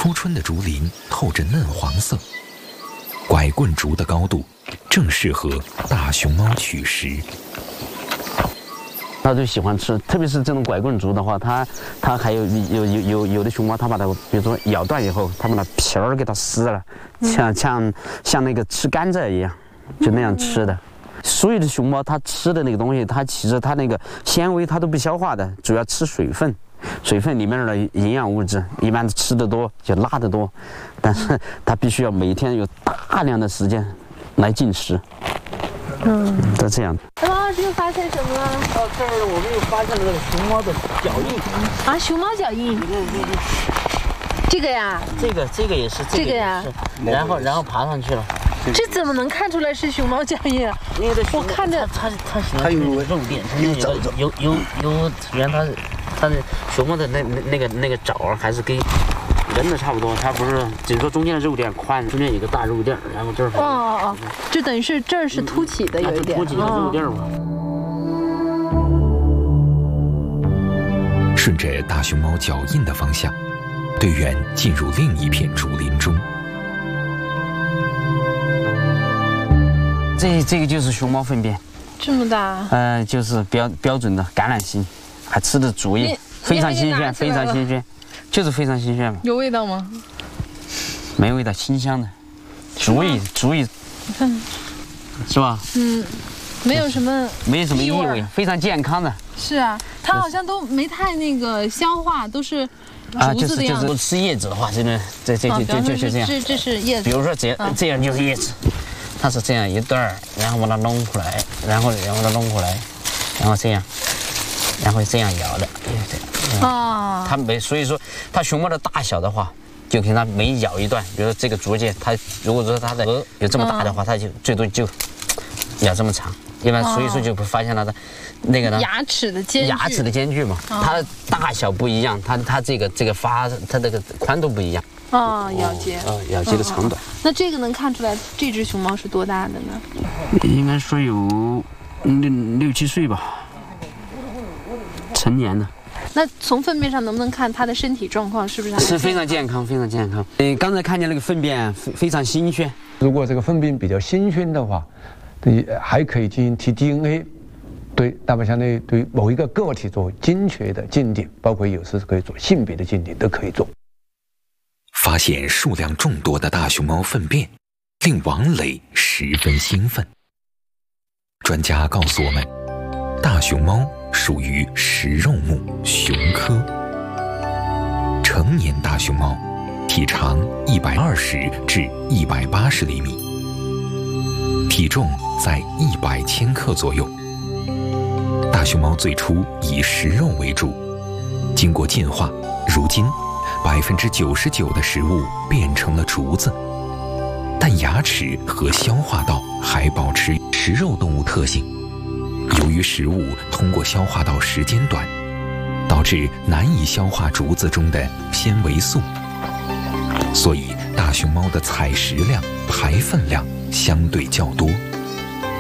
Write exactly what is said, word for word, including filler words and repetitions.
初春的竹林透着嫩黄色，拐棍竹的高度正适合大熊猫取食。 它就喜欢吃，特别是这种拐棍竹的话，它它还有有有有有的熊猫，它把它比如说咬断以后，它把它皮儿给它撕了，像像像那个吃甘蔗一样，就那样吃的。所有的熊猫它吃的那个东西，它其实它那个纤维它都不消化的，主要吃水分。水分里面的营养物质，一般吃得多就拉得多，但是它必须要每天有大量的时间来进食。嗯，都这样。 王老师又发现什么了？ 哦，这儿我们又发现了这个熊猫的脚印。 啊，熊猫脚印。 对对对。 这个呀？ 这个这个也是。 这个呀？ 然后然后爬上去了。 这怎么能看出来是熊猫脚印啊？ 那个我看着它它它它有肉垫，有有有有，原来它它的熊猫的那那那个那个爪还是跟人的差不多，它不是只是说中间的肉垫宽，中间有个大肉垫，然后这儿。 哦哦哦，就等于是这儿是凸起的，有一点。 凸起的肉垫嘛。 顺着大熊猫脚印的方向，队员进入另一片竹林中。 这这个就是熊猫粪便， 这么大？ 呃，就是标标准的橄榄形，还吃的竹叶，非常新鲜，非常新鲜，就是非常新鲜嘛。 有味道吗？ 没味道，清香的，竹叶竹叶，是吧？ 嗯，没有什么， 没有什么异味，非常健康的。 是啊，它好像都没太那个消化，都是啊，就竹子的样子。 是就是吃叶子的话，真的这这就就就就这样。 这这是叶子。 比如说这样这样就是叶子。它是这样一段儿，然后把它弄出来，然后然后把它弄过来，然后这样，然后这样摇的，对。 啊。 它每所以说，它熊猫的大小的话，就跟它每咬一段，比如说这个竹节，它如果说它的额有这么大的话，它就最多就咬这么长，一般所以说就会发现它的那个呢牙齿的间距， 牙齿的间距嘛，它的大小不一样，它它这个这个发它这个宽度不一样。 哦，咬结。 哦，咬结的长短。 那这个能看出来这只熊猫是多大的呢？ 应该说有六六七岁吧，成年的。 那从粪便上能不能看它的身体状况是不是？ 是非常健康，非常健康。你刚才看见那个粪便非非常新鲜。 如果这个粪便比较新鲜的话，你还可以进行提 D N A， 对，那么相当于对某一个个体做精确的鉴定，包括有时可以做性别的鉴定，都可以做。 发现数量众多的大熊猫粪便，令王磊十分兴奋。专家告诉我们，大熊猫属于食肉目熊科。成年大熊猫体长一百二十至一百八十厘米，体重在一百千克左右。大熊猫最初以食肉为主，经过进化，如今百分之九十九的食物变成了竹子，但牙齿和消化道还保持食肉动物特性。由于食物通过消化道时间短，导致难以消化竹子中的纤维素，所以大熊猫的采食量、排粪量相对较多。